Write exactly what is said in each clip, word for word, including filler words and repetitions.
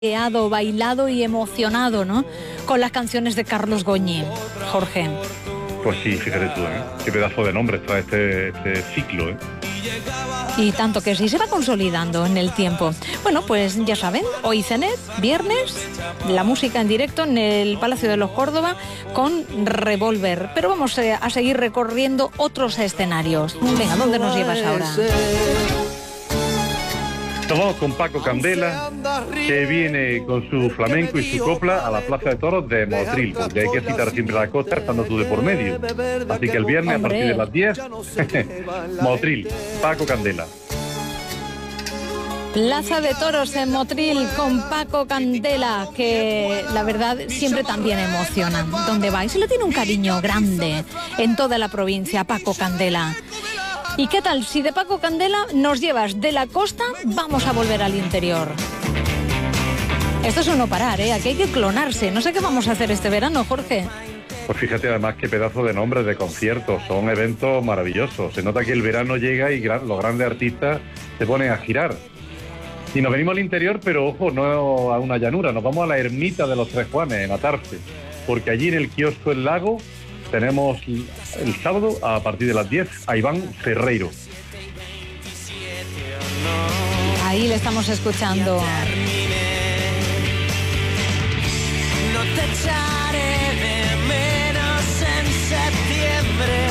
bailado y emocionado, ¿no?, con las canciones de Carlos Goñi. Jorge. Pues sí, fíjate tú, ¿eh? Qué pedazo de nombre está este, este ciclo, ¿eh? Y tanto que sí, se va consolidando en el tiempo. Bueno, pues ya saben, hoy Cenet, viernes, la música en directo en el Palacio de los Córdoba con Revolver. Pero vamos a seguir recorriendo otros escenarios. Venga, ¿dónde nos llevas ahora? Nos vamos con Paco Candela, que viene con su flamenco y su copla a la Plaza de Toros de Motril, porque hay que citar siempre la costa estando tú de por medio. Así que el viernes, Hombre. a partir de las diez, Motril, Paco Candela. Plaza de Toros en Motril con Paco Candela, que la verdad siempre también emociona. Donde va y se le tiene un cariño grande en toda la provincia, Paco Candela. ¿Y qué tal si de Paco Candela nos llevas de la costa, vamos a volver al interior? Esto es un no parar, ¿eh? Aquí hay que clonarse. No sé qué vamos a hacer este verano, Jorge. Pues fíjate además qué pedazo de nombres de conciertos, son eventos maravillosos. Se nota que el verano llega y gran, los grandes artistas se ponen a girar. Y nos venimos al interior, pero ojo, no a una llanura, nos vamos a la ermita de los Tres Juanes, en Atarfe, porque allí en el kiosco El Lago tenemos el sábado a partir de las diez a Iván Ferreiro. Ahí le estamos escuchando. No te echaré de menos en septiembre.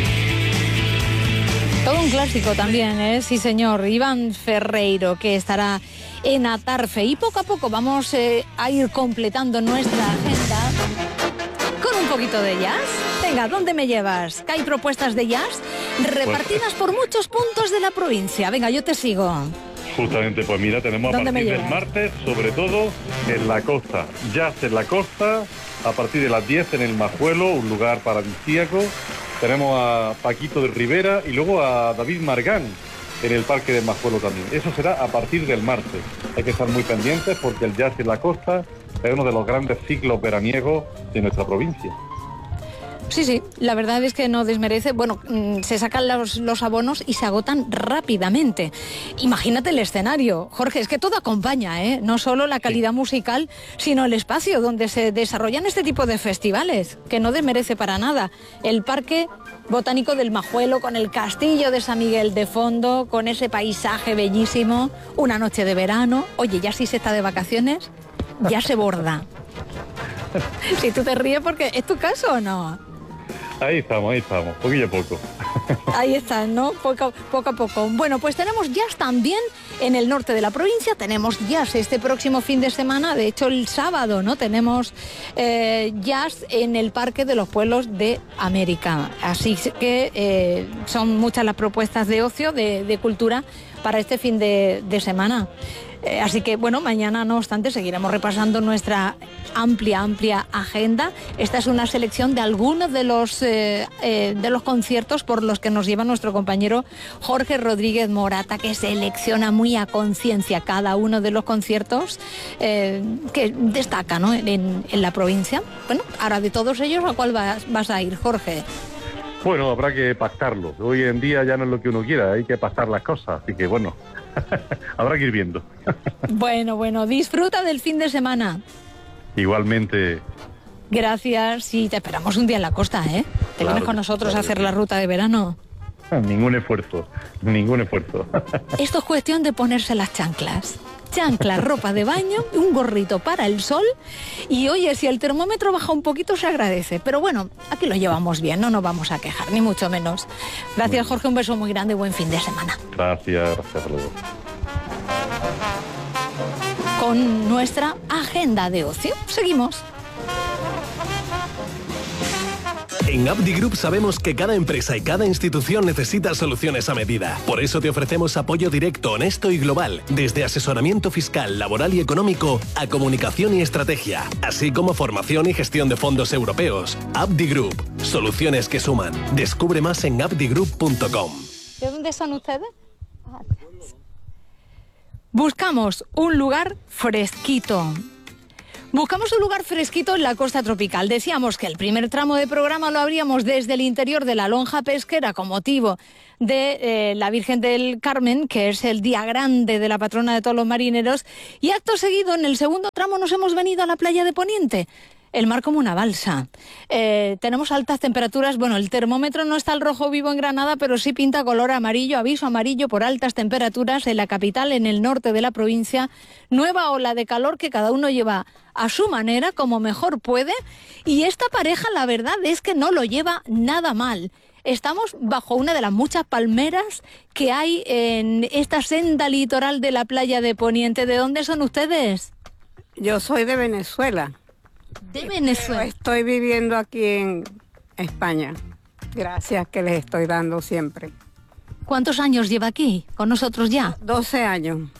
Todo un clásico también, ¿eh? Sí, señor. Iván Ferreiro, que estará en Atarfe. Y poco a poco vamos eh, a ir completando nuestra agenda con un poquito de jazz. Venga, ¿dónde me llevas? ¿Que hay propuestas de jazz repartidas por muchos puntos de la provincia? Venga, yo te sigo. Justamente, pues mira, tenemos a partir del martes, sobre todo en la costa. Jazz en la costa, a partir de las diez en el Majuelo, un lugar paradisíaco. Tenemos a Paquito de Rivera y luego a David Margán en el Parque del Majuelo también. Eso será a partir del martes. Hay que estar muy pendientes porque el jazz en la costa es uno de los grandes ciclos veraniegos de nuestra provincia. Sí, sí, la verdad es que no desmerece. Bueno, se sacan los, los abonos y se agotan rápidamente. Imagínate el escenario. Jorge, es que todo acompaña, ¿eh? No solo la calidad musical, sino el espacio donde se desarrollan este tipo de festivales, que no desmerece para nada. El Parque Botánico del Majuelo, con el castillo de San Miguel de fondo, con ese paisaje bellísimo, una noche de verano. Oye, ya si se está de vacaciones, ya se borda. Si tú te ríes porque es tu caso o no. Ahí estamos, ahí estamos, poquillo a poco. Ahí está, ¿no? Poco, poco a poco. Bueno, pues tenemos jazz también en el norte de la provincia, tenemos jazz este próximo fin de semana, de hecho el sábado, ¿no? Tenemos eh, jazz en el Parque de los Pueblos de América. Así que eh, son muchas las propuestas de ocio, de, de cultura para este fin de, de semana. Eh, así que, bueno, mañana, no obstante, seguiremos repasando nuestra amplia, amplia agenda. Esta es una selección de algunos de los, eh, eh, de los conciertos por los que nos lleva nuestro compañero Jorge Rodríguez Morata, que selecciona muy a conciencia cada uno de los conciertos eh, que destaca, ¿no?, en, en la provincia. Bueno, ahora de todos ellos, ¿a cuál vas, vas a ir, Jorge? Bueno, habrá que pactarlo. Hoy en día ya no es lo que uno quiera, hay que pactar las cosas, así que bueno, habrá que ir viendo. Bueno, bueno, disfruta del fin de semana. Igualmente. Gracias, y te esperamos un día en la costa, ¿eh? ¿Te claro, vienes con nosotros claro, a hacer sí. la ruta de verano? Ningún esfuerzo, ningún esfuerzo. Esto es cuestión de ponerse las chanclas. Chanclas, ropa de baño, un gorrito para el sol. Y oye, si el termómetro baja un poquito se agradece. Pero bueno, aquí lo llevamos bien, no nos vamos a quejar, ni mucho menos. Gracias, Jorge, un beso muy grande y buen fin de semana. Gracias, gracias a luego. Con nuestra agenda de ocio, seguimos. En Abdi Group sabemos que cada empresa y cada institución necesita soluciones a medida. Por eso te ofrecemos apoyo directo, honesto y global, desde asesoramiento fiscal, laboral y económico a comunicación y estrategia, así como formación y gestión de fondos europeos. Abdi Group, soluciones que suman. Descubre más en abdi group punto com. ¿De dónde son ustedes? Buscamos un lugar fresquito, Buscamos un lugar fresquito en la costa tropical. Decíamos que el primer tramo de programa lo abríamos desde el interior de la lonja pesquera con motivo de eh, la Virgen del Carmen, que es el día grande de la patrona de todos los marineros. Y acto seguido, en el segundo tramo, nos hemos venido a la playa de Poniente. El mar como una balsa. Eh, tenemos altas temperaturas. Bueno, el termómetro no está al rojo vivo en Granada, pero sí pinta color amarillo, aviso amarillo por altas temperaturas en la capital, en el norte de la provincia. Nueva ola de calor que cada uno lleva a su manera, como mejor puede. Y esta pareja, la verdad es que no lo lleva nada mal. Estamos bajo una de las muchas palmeras que hay en esta senda litoral de la playa de Poniente. ¿De dónde son ustedes? Yo soy de Venezuela. De Venezuela. Pero estoy viviendo aquí en España. Gracias que les estoy dando siempre. ¿Cuántos años lleva aquí con nosotros ya? doce años.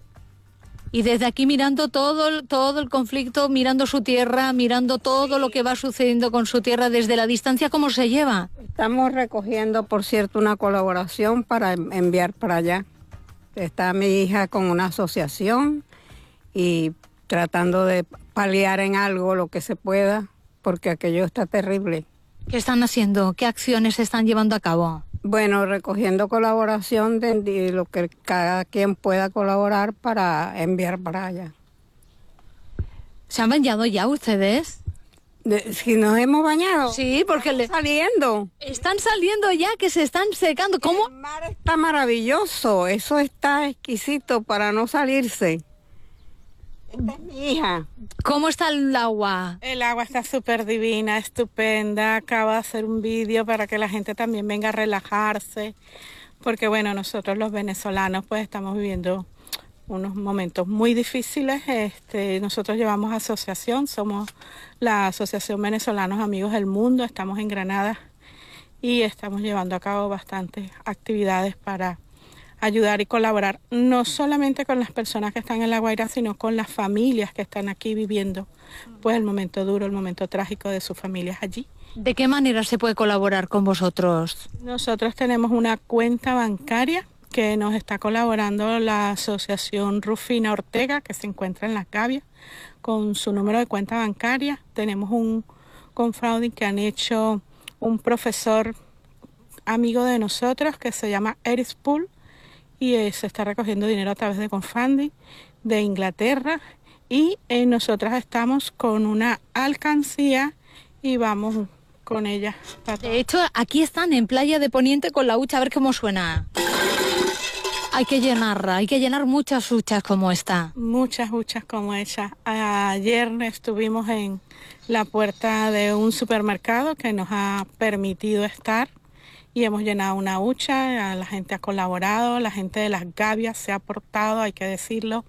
Y desde aquí mirando todo, todo el conflicto, mirando su tierra, mirando todo lo que va sucediendo con su tierra desde la distancia, ¿cómo se lleva? Estamos recogiendo, por cierto, una colaboración para enviar para allá. Está mi hija con una asociación y tratando de paliar en algo lo que se pueda, porque aquello está terrible. ¿Qué están haciendo? ¿Qué acciones se están llevando a cabo? Bueno, recogiendo colaboración de, de lo que cada quien pueda colaborar para enviar para allá. ¿Se han bañado ya ustedes? De, si nos hemos bañado. Sí, porque le... saliendo. Están saliendo ya, que se están secando. ¿Cómo? El mar está maravilloso, eso está exquisito para no salirse. Esta es mi hija. ¿Cómo está el agua? El agua está súper divina, estupenda. Acabo de hacer un vídeo para que la gente también venga a relajarse. Porque bueno, nosotros los venezolanos pues estamos viviendo unos momentos muy difíciles. Este, nosotros llevamos asociación, somos la Asociación Venezolanos Amigos del Mundo. Estamos en Granada y estamos llevando a cabo bastantes actividades para ayudar y colaborar, no solamente con las personas que están en La Guaira, sino con las familias que están aquí viviendo pues el momento duro, el momento trágico de sus familias allí. ¿De qué manera se puede colaborar con vosotros? Nosotros tenemos una cuenta bancaria que nos está colaborando la Asociación Rufina Ortega, que se encuentra en Las Gavias, con su número de cuenta bancaria. Tenemos un crowdfunding que han hecho un profesor amigo de nosotros que se llama Eris Pool, y eh, se está recogiendo dinero a través de crowdfunding de Inglaterra, y eh, nosotras estamos con una alcancía y vamos con ella. De hecho, aquí están en Playa de Poniente con la hucha, a ver cómo suena. Hay que llenarla, hay que llenar muchas huchas como esta. Muchas huchas como esta. Ayer estuvimos en la puerta de un supermercado que nos ha permitido estar y hemos llenado una hucha, la gente ha colaborado, la gente de Las Gavias se ha portado, hay que decirlo,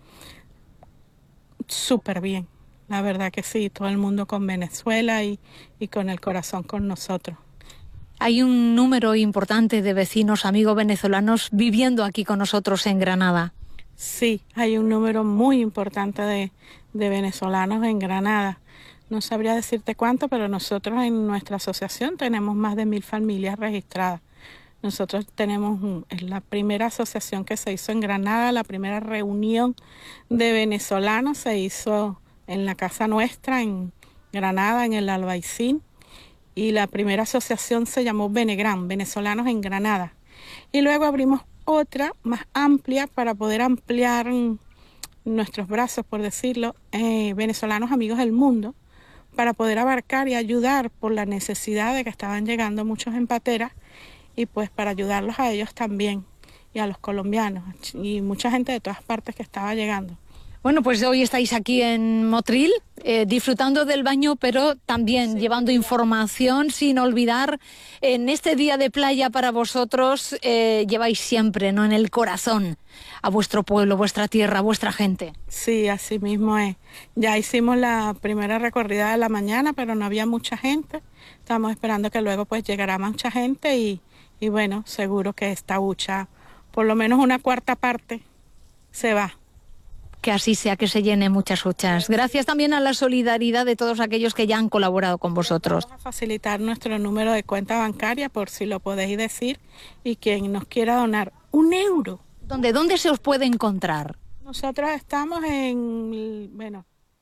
súper bien. La verdad que sí, todo el mundo con Venezuela y, y con el corazón con nosotros. Hay un número importante de vecinos, amigos venezolanos, viviendo aquí con nosotros en Granada. Sí, hay un número muy importante de, de venezolanos en Granada. No sabría decirte cuánto, pero nosotros en nuestra asociación tenemos más de mil familias registradas. Nosotros tenemos un, es la primera asociación que se hizo en Granada, la primera reunión de venezolanos se hizo en la casa nuestra, en Granada, en el Albaicín. Y la primera asociación se llamó Venegran, Venezolanos en Granada. Y luego abrimos otra más amplia para poder ampliar nuestros brazos, por decirlo, eh, Venezolanos Amigos del Mundo, para poder abarcar y ayudar por la necesidad de que estaban llegando muchos en pateras y pues para ayudarlos a ellos también y a los colombianos y mucha gente de todas partes que estaba llegando. Bueno, pues hoy estáis aquí en Motril, eh, disfrutando del baño, pero también sí, llevando información, sin olvidar, en este día de playa para vosotros, eh, lleváis siempre, ¿no?, en el corazón a vuestro pueblo, vuestra tierra, vuestra gente. Sí, así mismo es. Ya hicimos la primera recorrida de la mañana, pero no había mucha gente. Estamos esperando que luego pues llegará mucha gente y, y bueno, seguro que esta hucha, por lo menos una cuarta parte, se va. Que así sea, que se llene muchas huchas. Gracias también a la solidaridad de todos aquellos que ya han colaborado con vosotros. Vamos a facilitar nuestro número de cuenta bancaria por si lo podéis decir y quien nos quiera donar un euro. ¿Dónde, dónde se os puede encontrar? Nosotros estamos en, bueno,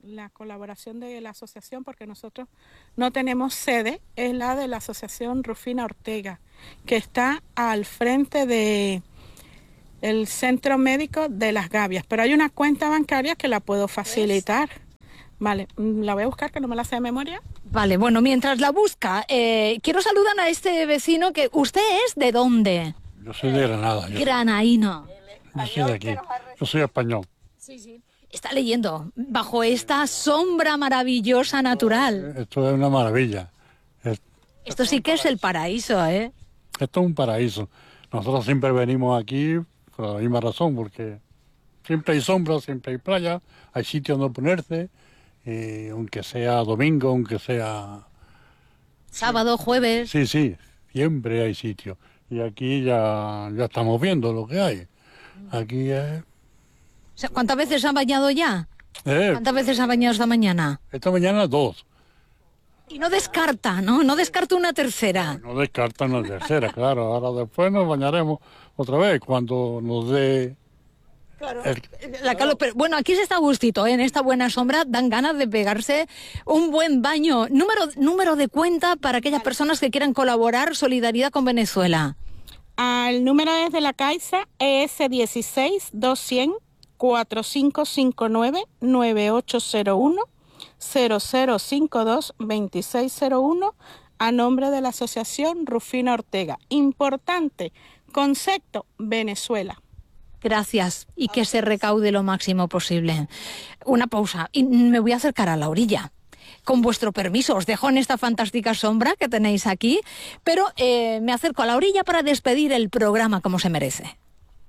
la colaboración de la asociación, porque nosotros no tenemos sede, es la de la Asociación Rufina Ortega, que está al frente de el Centro Médico de Las Gavias, pero hay una cuenta bancaria que la puedo facilitar. Vale, la voy a buscar, que no me la sé de memoria. Vale, bueno, mientras la busca, eh, quiero saludar a este vecino que... ¿Usted es de dónde? Yo soy de Granada. Yo Granaíno. Yo soy de aquí. Yo soy español. Sí, sí. Está leyendo, bajo esta sombra maravillosa natural. Esto es una maravilla. Es- Esto sí que es el paraíso, ¿eh? Esto es un paraíso. Nosotros siempre venimos aquí por la misma razón, porque siempre hay sombra, siempre hay playa, hay sitios donde ponerse, y aunque sea domingo, aunque sea... Sábado, jueves. Sí, sí, siempre hay sitios. Y aquí ya, ya estamos viendo lo que hay. Aquí es... O sea, ¿cuántas veces ha bañado ya? eh, ¿Cuántas veces ha bañado esta mañana? esta mañana dos. Y no descarta, ¿no? No descarta una tercera. No descartan la tercera, claro. Ahora después nos bañaremos otra vez cuando nos dé... el- La calor, pero bueno, aquí se está a gustito, ¿eh? En esta buena sombra dan ganas de pegarse un buen baño. Número, número de cuenta para aquellas personas que quieran colaborar, solidaridad con Venezuela. El número es de la Caixa, E S dieciséis doscientos cuarenta y cinco cincuenta y nueve noventa y ocho cero uno cero cero cinco dos veintiséis cero uno, a nombre de la Asociación Rufina Ortega. Importante concepto, Venezuela. Gracias, y que se recaude lo máximo posible. Una pausa, y me voy a acercar a la orilla. Con vuestro permiso, os dejo en esta fantástica sombra que tenéis aquí, pero eh, me acerco a la orilla para despedir el programa como se merece.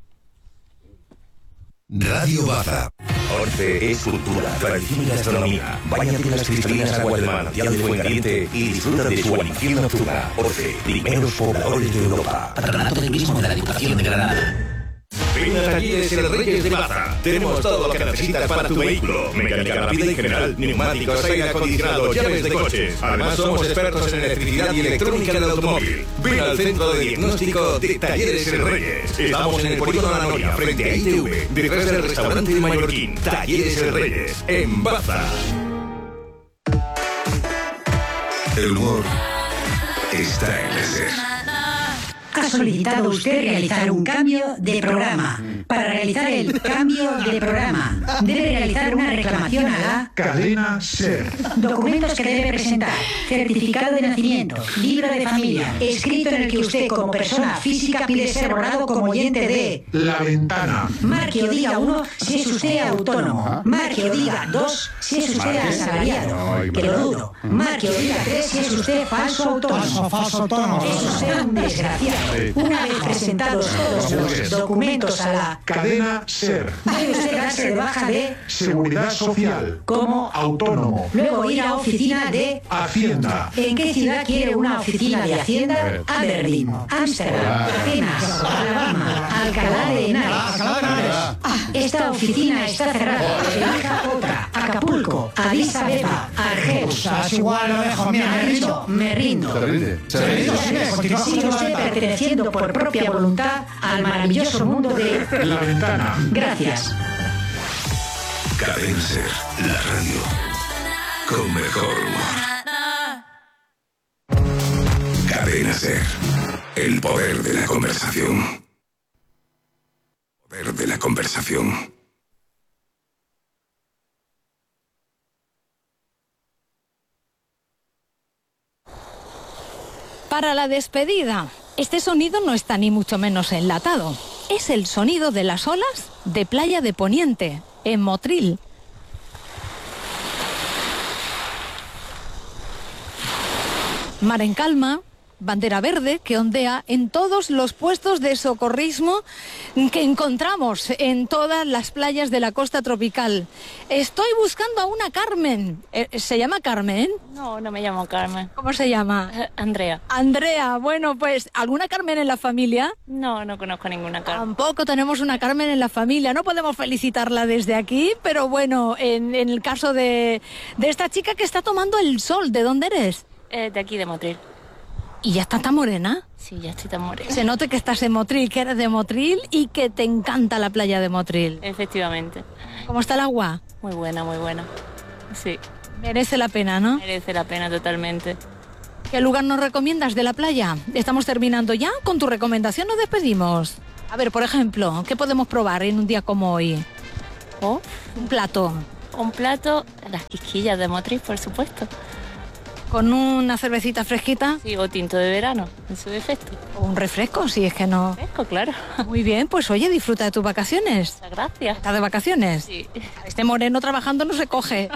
Radio Baza. Orce es cultura, tradición y gastronomía. Báñate en las cristalinas aguas del manantial de Fuencaliente y disfruta de su animación nocturna. Orce, primeros pobladores de Europa. Patronato de Turismo de la Diputación de Granada. Ven a Talleres El Reyes de Baza. Tenemos todo lo que necesitas para tu vehículo. Mecánica rápida y general, neumáticos, aire acondicionado, llaves de coches. Además somos expertos en electricidad y electrónica del automóvil. Ven al centro de diagnóstico de Talleres El Reyes. Estamos en el polígono La Noria, frente a I T V, detrás del restaurante de Mallorquín. Talleres El Reyes, en Baza. El humor está en el ser. Ha solicitado usted realizar un cambio de programa. Para realizar el cambio de programa, debe realizar una reclamación a la Cadena SER. Documentos que debe presentar: certificado de nacimiento, libro de familia, escrito en el que usted como persona física pide ser borrado como oyente de La Ventana. Marque o diga uno si es usted autónomo. Marque o diga dos si es usted asalariado. Que lo dudo. Marque o diga tres si es usted falso autónomo. Falso, falso autónomo. Es usted un desgraciado. Una vez presentados todos los documentos a la Cadena SER. debe usted darse de baja de Seguridad Social. como Autónomo. luego ir a oficina de Hacienda. ¿En qué ciudad quiere una oficina de Hacienda? Aberdeen, Ámsterdam, Atenas, Alabama, Alcalá de Henares. Esta oficina está cerrada. Elija otra. Acapulco, Addis Abeba, Argel. Es igual, lo dejo, mira, me rindo. Me rindo. Se rinde. Se rinde, sigue, continúa. Sigue usted perteneciendo por propia voluntad al maravilloso mundo de La Ventana. Gracias. Cadena SER, la radio con mejor humor. Cadena SER, el poder de la conversación. Poder de la conversación. Para la despedida, este sonido no está ni mucho menos enlatado. Es el sonido de las olas de Playa de Poniente, en Motril. Mar en calma, bandera verde que ondea en todos los puestos de socorrismo que encontramos en todas las playas de la costa tropical. Estoy buscando a una Carmen. Eh, ¿Se llama Carmen? No, no me llamo Carmen. ¿Cómo se llama? Eh, Andrea. Andrea, bueno, pues, ¿alguna Carmen en la familia? No, no conozco ninguna Carmen. Tampoco tenemos una Carmen en la familia. No podemos felicitarla desde aquí, pero bueno, en, en el caso de, de esta chica que está tomando el sol, ¿de dónde eres? Eh, de aquí, de Motril. ¿Y ya está tan morena? Sí, ya estoy tan morena. Se nota que estás en Motril, que eres de Motril y que te encanta la playa de Motril. Efectivamente. ¿Cómo está el agua? Muy buena, muy buena. Sí. Merece la pena, ¿no? Merece la pena totalmente. ¿Qué lugar nos recomiendas de la playa? Estamos terminando ya. Con tu recomendación nos despedimos. A ver, por ejemplo, ¿qué podemos probar en un día como hoy? ¿Oh? Un plato. Un plato, las quisquillas de Motril, por supuesto. ¿Con una cervecita fresquita? Sí, o tinto de verano, en su defecto. O un refresco, si es que no... Refresco, claro. Muy bien, pues oye, disfruta de tus vacaciones. Muchas gracias. ¿Estás de vacaciones? Sí. Este moreno trabajando no se coge.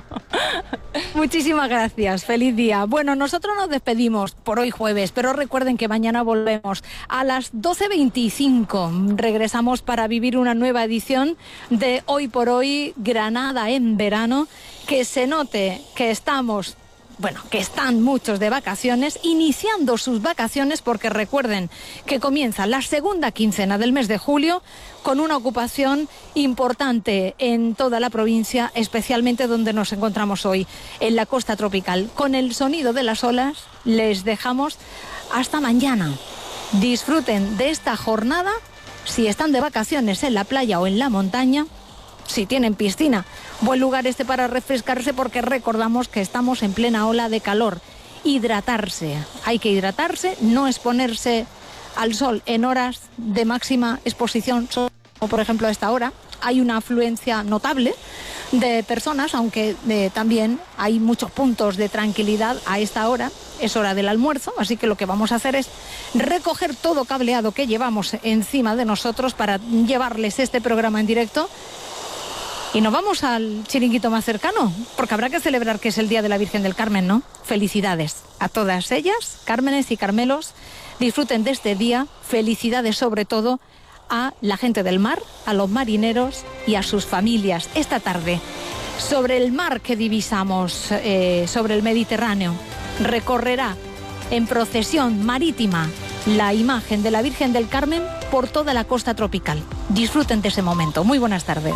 Muchísimas gracias, feliz día. Bueno, nosotros nos despedimos por hoy jueves, pero recuerden que mañana volvemos a las doce veinticinco. Regresamos para vivir una nueva edición de Hoy por Hoy, Granada en verano. Que se note que estamos... Bueno, que están muchos de vacaciones, iniciando sus vacaciones, porque recuerden que comienza la segunda quincena del mes de julio con una ocupación importante en toda la provincia, especialmente donde nos encontramos hoy, en la costa tropical. Con el sonido de las olas les dejamos hasta mañana. Disfruten de esta jornada, si están de vacaciones en la playa o en la montaña. Si tienen piscina, buen lugar este para refrescarse, porque recordamos que estamos en plena ola de calor. Hidratarse, hay que hidratarse, no exponerse al sol en horas de máxima exposición, como por ejemplo a esta hora. Hay una afluencia notable de personas, aunque eh, también hay muchos puntos de tranquilidad a esta hora. Es hora del almuerzo, así que lo que vamos a hacer es recoger todo cableado que llevamos encima de nosotros para llevarles este programa en directo. Y nos vamos al chiringuito más cercano, porque habrá que celebrar que es el Día de la Virgen del Carmen, ¿no? Felicidades a todas ellas, Cármenes y Carmelos. Disfruten de este día. Felicidades sobre todo a la gente del mar, a los marineros y a sus familias. Esta tarde, sobre el mar que divisamos, eh, sobre el Mediterráneo, recorrerá en procesión marítima la imagen de la Virgen del Carmen por toda la costa tropical. Disfruten de ese momento. Muy buenas tardes.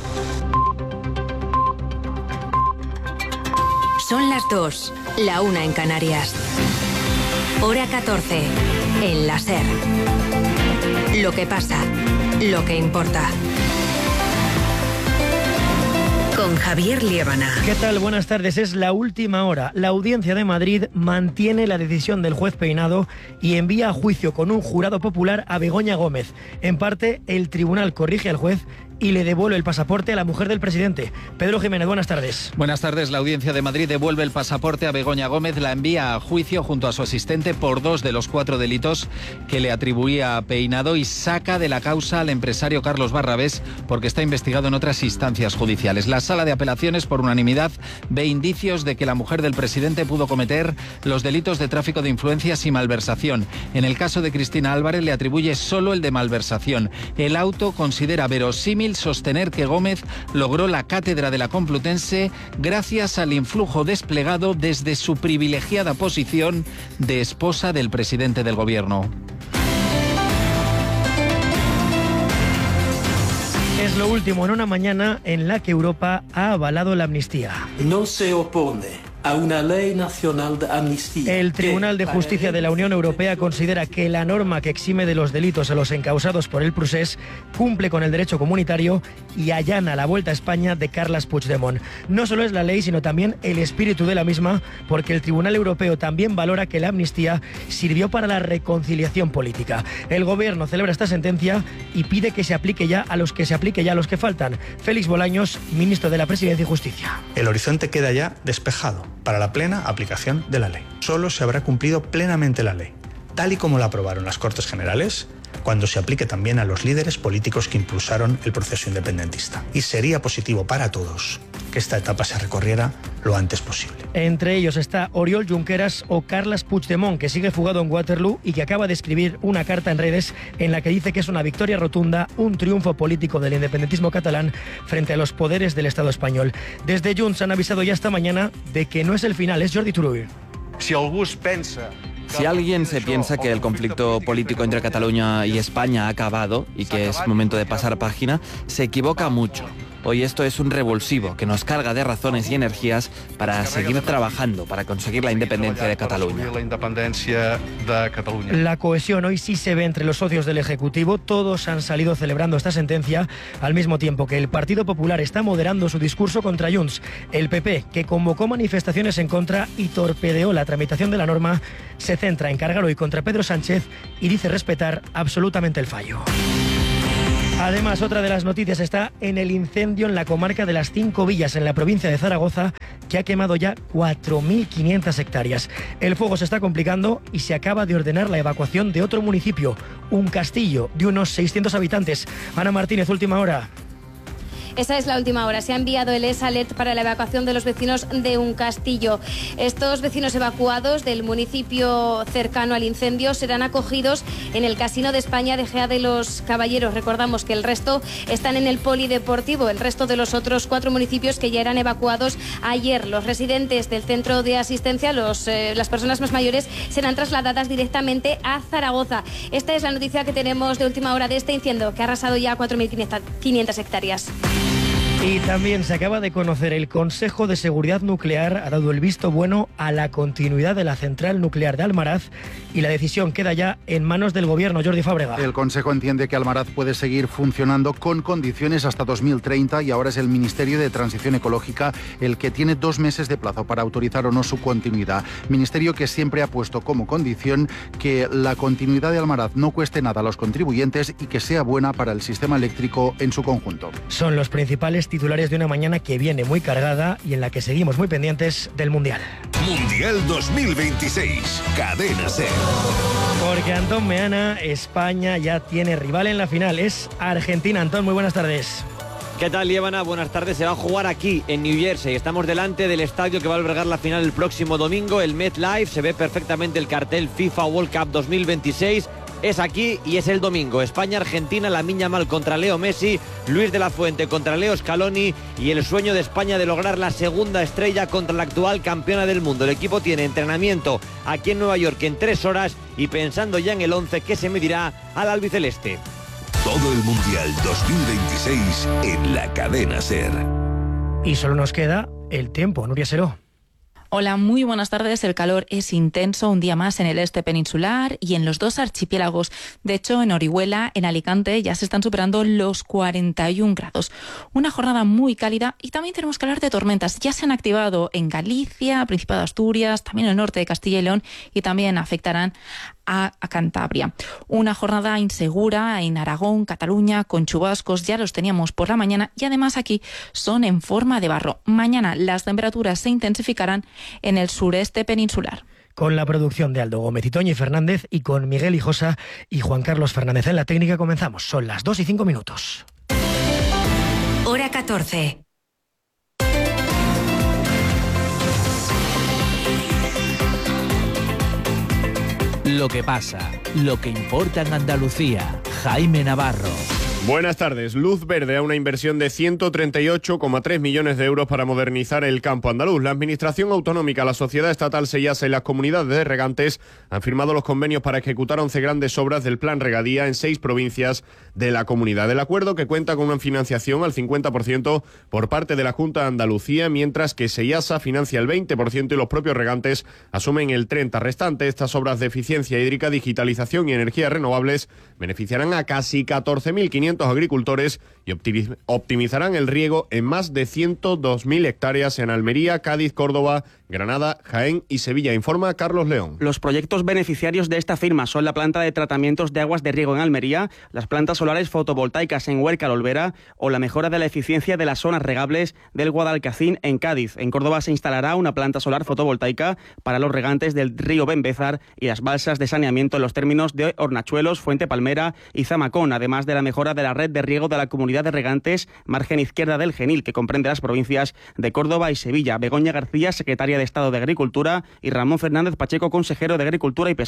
Son las dos, la una en Canarias. Hora catorce, en la SER. Lo que pasa, lo que importa. Con Javier Liébana. ¿Qué tal? Buenas tardes. Es la última hora. La Audiencia de Madrid mantiene la decisión del juez Peinado y envía a juicio con un jurado popular a Begoña Gómez. En parte, el tribunal corrige al juez y le devuelve el pasaporte a la mujer del presidente. Pedro Jiménez, buenas tardes. Buenas tardes. La Audiencia de Madrid devuelve el pasaporte a Begoña Gómez, la envía a juicio junto a su asistente por dos de los cuatro delitos que le atribuía a Peinado y saca de la causa al empresario Carlos Barrabés porque está investigado en otras instancias judiciales. La Sala de Apelaciones, por unanimidad, ve indicios de que la mujer del presidente pudo cometer los delitos de tráfico de influencias y malversación. En el caso de Cristina Álvarez le atribuye solo el de malversación. El auto considera verosímil sostener que Gómez logró la cátedra de la Complutense gracias al influjo desplegado desde su privilegiada posición de esposa del presidente del gobierno. Es lo último en una mañana en la que Europa ha avalado la amnistía. No se opone a una ley nacional de amnistía. El Tribunal de Justicia de la Unión Europea considera que la norma que exime de los delitos a los encausados por el procés cumple con el derecho comunitario y allana la vuelta a España de Carles Puigdemont. No solo es la ley, sino también el espíritu de la misma, porque el Tribunal Europeo también valora que la amnistía sirvió para la reconciliación política. El Gobierno celebra esta sentencia y pide que se aplique ya a los que se aplique ya a los que faltan. Félix Bolaños, ministro de la Presidencia y Justicia. El horizonte queda ya despejado para la plena aplicación de la ley. Solo se habrá cumplido plenamente la ley, tal y como la aprobaron las Cortes Generales, cuando se aplique también a los líderes políticos que impulsaron el proceso independentista. Y sería positivo para todos que esta etapa se recorriera lo antes posible. Entre ellos está Oriol Junqueras o Carles Puigdemont, que sigue fugado en Waterloo y que acaba de escribir una carta en redes en la que dice que es una victoria rotunda, un triunfo político del independentismo catalán frente a los poderes del Estado español. Desde Junts han avisado ya esta mañana de que no es el final, es Jordi Turull. Si algú es pensa Si alguien se piensa que el conflicto político entre Cataluña y España ha acabado y que es momento de pasar página, se equivoca mucho. Hoy esto es un revulsivo que nos carga de razones y energías para seguir trabajando, para conseguir la independencia de Cataluña. La cohesión hoy sí se ve entre los socios del Ejecutivo. Todos han salido celebrando esta sentencia, al mismo tiempo que el Partido Popular está moderando su discurso contra Junts. El P P, que convocó manifestaciones en contra y torpedeó la tramitación de la norma, se centra en cargar hoy contra Pedro Sánchez y dice respetar absolutamente el fallo. Además, otra de las noticias está en el incendio en la comarca de las Cinco Villas, en la provincia de Zaragoza, que ha quemado ya cuatro mil quinientas hectáreas. El fuego se está complicando y se acaba de ordenar la evacuación de otro municipio, un castillo de unos seiscientos habitantes. Ana Martínez, última hora. Esa es la última hora. Se ha enviado el S-Alert para la evacuación de los vecinos de un castillo. Estos vecinos evacuados del municipio cercano al incendio serán acogidos en el Casino de España de Gea de los Caballeros. Recordamos que el resto están en el polideportivo, el resto de los otros cuatro municipios que ya eran evacuados ayer. Los residentes del centro de asistencia, los, eh, las personas más mayores, serán trasladadas directamente a Zaragoza. Esta es la noticia que tenemos de última hora de este incendio, que ha arrasado ya cuatro mil quinientas hectáreas. Y también se acaba de conocer, el Consejo de Seguridad Nuclear ha dado el visto bueno a la continuidad de la central nuclear de Almaraz y la decisión queda ya en manos del Gobierno. Jordi Fábrega. El Consejo entiende que Almaraz puede seguir funcionando con condiciones hasta dos mil treinta y ahora es el Ministerio de Transición Ecológica el que tiene dos meses de plazo para autorizar o no su continuidad. Ministerio que siempre ha puesto como condición que la continuidad de Almaraz no cueste nada a los contribuyentes y que sea buena para el sistema eléctrico en su conjunto. Son los principales titulares de una mañana que viene muy cargada y en la que seguimos muy pendientes del Mundial. Mundial dos mil veintiséis, Cadena SER. Porque Antón Meana, España ya tiene rival en la final, es Argentina. Antón, muy buenas tardes. ¿Qué tal, Líbana? Buenas tardes. Se va a jugar aquí, en New Jersey. Estamos delante del estadio que va a albergar la final el próximo domingo, el MetLife. Se ve perfectamente el cartel FIFA World Cup dos mil veintiséis. Es aquí y es el domingo. España-Argentina, Lamine Yamal contra Leo Messi, Luis de la Fuente contra Leo Scaloni y el sueño de España de lograr la segunda estrella contra la actual campeona del mundo. El equipo tiene entrenamiento aquí en Nueva York en tres horas y pensando ya en el once que se medirá al albiceleste. Todo el Mundial dos mil veintiséis en la Cadena SER. Y solo nos queda el tiempo, Nuria Seró. Hola, muy buenas tardes. El calor es intenso un día más en el este peninsular y en los dos archipiélagos. De hecho, en Orihuela, en Alicante, ya se están superando los cuarenta y un grados. Una jornada muy cálida y también tenemos que hablar de tormentas. Ya se han activado en Galicia, Principado de Asturias, también en el norte de Castilla y León y también afectarán a, a Cantabria. Una jornada insegura en Aragón, Cataluña, con chubascos, ya los teníamos por la mañana y además aquí son en forma de barro. Mañana las temperaturas se intensificarán en el sureste peninsular. Con la producción de Aldo Gómez y Toñi Fernández y con Miguel Hijosa y Juan Carlos Fernández en la técnica comenzamos. Son las dos y cinco minutos. Hora catorce. Lo que pasa, lo que importa en Andalucía. Jaime Navarro. Buenas tardes. Luz verde a una inversión de ciento treinta y ocho coma tres millones de euros para modernizar el campo andaluz. La Administración Autonómica, la Sociedad Estatal Sellasa y las comunidades de regantes han firmado los convenios para ejecutar once grandes obras del Plan Regadía en seis provincias de la comunidad. El acuerdo, que cuenta con una financiación al cincuenta por ciento por parte de la Junta de Andalucía, mientras que Sellasa financia el veinte por ciento y los propios regantes asumen el treinta por ciento restante. Estas obras de eficiencia hídrica, digitalización y energías renovables beneficiarán a casi catorce mil quinientos agricultores y optimizarán el riego en más de ciento dos mil hectáreas en Almería, Cádiz, Córdoba, Granada, Jaén y Sevilla, informa Carlos León. Los proyectos beneficiarios de esta firma son la planta de tratamientos de aguas de riego en Almería, las plantas solares fotovoltaicas en Huércal, Olvera o la mejora de la eficiencia de las zonas regables del Guadalcacín en Cádiz. En Córdoba se instalará una planta solar fotovoltaica para los regantes del río Benbézar y las balsas de saneamiento en los términos de Hornachuelos, Fuente Palmera y Zamacón, además de la mejora de la red de riego de la comunidad de regantes margen izquierda del Genil, que comprende las provincias de Córdoba y Sevilla. Begoña García, secretaria de Estado de Agricultura, y Ramón Fernández Pacheco, consejero de Agricultura y Pesca.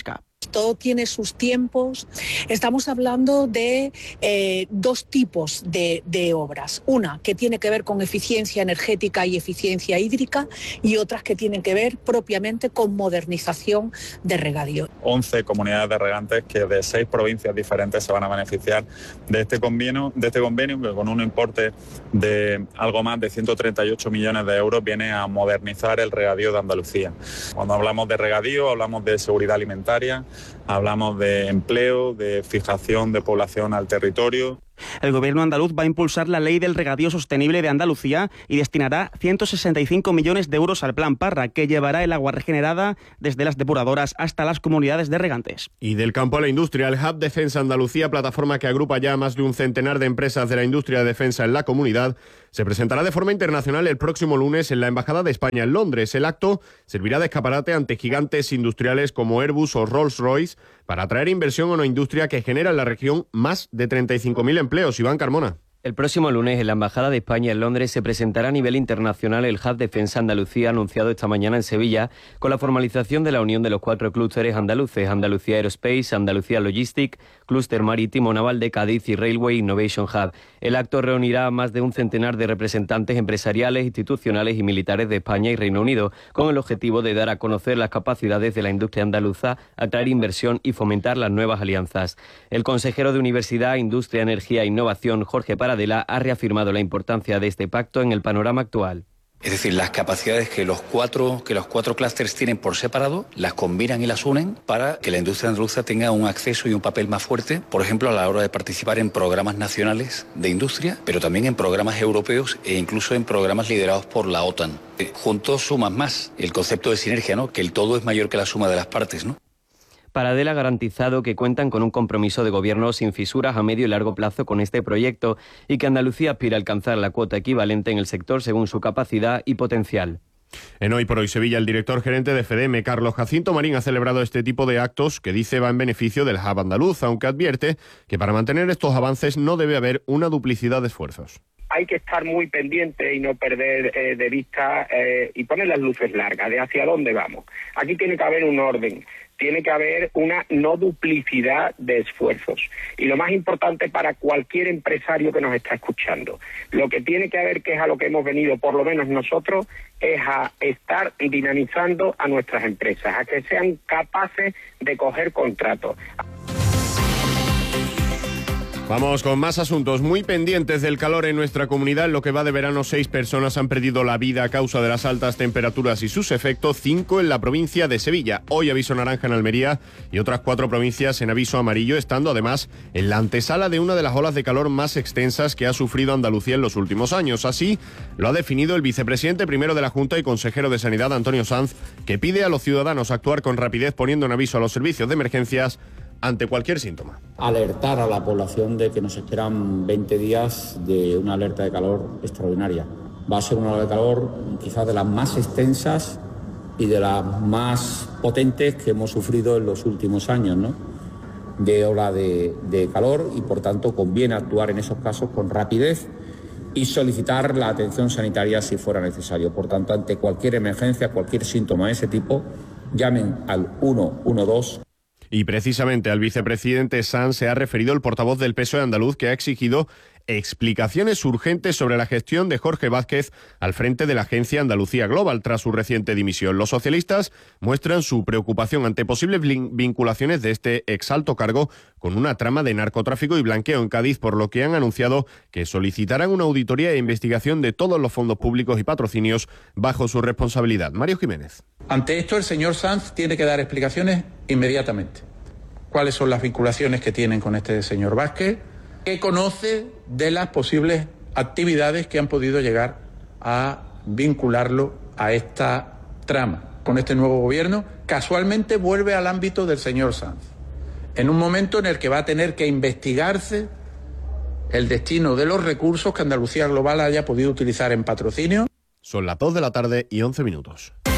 todo tiene sus tiempos. Estamos hablando de eh, dos tipos de, de obras. Una que tiene que ver con eficiencia energética y eficiencia hídrica y otras que tienen que ver propiamente con modernización de regadío. once comunidades de regantes que de seis provincias diferentes se van a beneficiar de este convenio, de este convenio que con un importe de algo más de ciento treinta y ocho millones de euros viene a modernizar el regadío de Andalucía. Cuando hablamos de regadío hablamos de seguridad alimentaria, hablamos de empleo, de fijación de población al territorio. El gobierno andaluz va a impulsar la ley del regadío sostenible de Andalucía y destinará ciento sesenta y cinco millones de euros al plan Parra, que llevará el agua regenerada desde las depuradoras hasta las comunidades de regantes. Y del campo a la industria, el Hub Defensa Andalucía, plataforma que agrupa ya a más de un centenar de empresas de la industria de defensa en la comunidad, se presentará de forma internacional el próximo lunes en la Embajada de España en Londres. El acto servirá de escaparate ante gigantes industriales como Airbus o Rolls-Royce para atraer inversión a una industria que genera en la región más de treinta y cinco mil empleos. Iván Carmona. El próximo lunes en la Embajada de España en Londres se presentará a nivel internacional el Hub Defensa Andalucía anunciado esta mañana en Sevilla con la formalización de la unión de los cuatro clústeres andaluces: Andalucía Aerospace, Andalucía Logistic, Clúster Marítimo Naval de Cádiz y Railway Innovation Hub. El acto reunirá a más de un centenar de representantes empresariales, institucionales y militares de España y Reino Unido con el objetivo de dar a conocer las capacidades de la industria andaluza, atraer inversión y fomentar las nuevas alianzas. El consejero de Universidad, Industria, Energía e Innovación, Jorge Paradela, ha reafirmado la importancia de este pacto en el panorama actual. Es decir, las capacidades que los cuatro que los cuatro clústeres tienen por separado, las combinan y las unen para que la industria andaluza tenga un acceso y un papel más fuerte, por ejemplo, a la hora de participar en programas nacionales de industria, pero también en programas europeos e incluso en programas liderados por la OTAN. Juntos suman más, el concepto de sinergia, ¿no? Que el todo es mayor que la suma de las partes, ¿no? Paradela ha garantizado que cuentan con un compromiso de gobierno sin fisuras a medio y largo plazo con este proyecto y que Andalucía aspira a alcanzar la cuota equivalente en el sector según su capacidad y potencial. En Hoy por Hoy Sevilla, el director gerente de FEDEME, Carlos Jacinto Marín, ha celebrado este tipo de actos que dice va en beneficio del hub andaluz, aunque advierte que para mantener estos avances no debe haber una duplicidad de esfuerzos. Hay que estar muy pendiente y no perder eh, de vista eh, y poner las luces largas de hacia dónde vamos. Aquí tiene que haber un orden, tiene que haber una no duplicidad de esfuerzos. Y lo más importante para cualquier empresario que nos está escuchando, lo que tiene que haber, que es a lo que hemos venido, por lo menos nosotros, es a estar dinamizando a nuestras empresas, a que sean capaces de coger contratos. Vamos con más asuntos muy pendientes del calor en nuestra comunidad. En lo que va de verano, seis personas han perdido la vida a causa de las altas temperaturas y sus efectos, cinco en la provincia de Sevilla. Hoy aviso naranja en Almería y otras cuatro provincias en aviso amarillo, estando además en la antesala de una de las olas de calor más extensas que ha sufrido Andalucía en los últimos años. Así lo ha definido el vicepresidente primero de la Junta y consejero de Sanidad, Antonio Sanz, que pide a los ciudadanos actuar con rapidez poniendo en aviso a los servicios de emergencias ante cualquier síntoma. Alertar a la población de que nos esperan veinte días de una alerta de calor extraordinaria. Va a ser una ola de calor quizás de las más extensas y de las más potentes que hemos sufrido en los últimos años, ¿no? De ola de, de calor y por tanto conviene actuar en esos casos con rapidez y solicitar la atención sanitaria si fuera necesario. Por tanto, ante cualquier emergencia, cualquier síntoma de ese tipo, llamen al uno uno dos. Y precisamente al vicepresidente Sanz se ha referido el portavoz del P S O E andaluz, que ha exigido explicaciones urgentes sobre la gestión de Jorge Vázquez al frente de la agencia Andalucía Global tras su reciente dimisión. Los socialistas muestran su preocupación ante posibles vinculaciones de este exalto cargo con una trama de narcotráfico y blanqueo en Cádiz, por lo que han anunciado que solicitarán una auditoría e investigación de todos los fondos públicos y patrocinios bajo su responsabilidad. Mario Jiménez. Ante esto, el señor Sanz tiene que dar explicaciones inmediatamente. ¿Cuáles son las vinculaciones que tienen con este señor Vázquez? ¿Qué conoce de las posibles actividades que han podido llegar a vincularlo a esta trama? Con este nuevo gobierno, casualmente vuelve al ámbito del señor Sanz, en un momento en el que va a tener que investigarse el destino de los recursos que Andalucía Global haya podido utilizar en patrocinio. Son las dos de la tarde y once minutos.